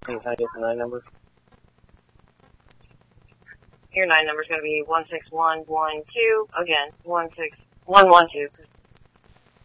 Can I get the 9 number? Your 9 number is going to be 16112. Again, 16112.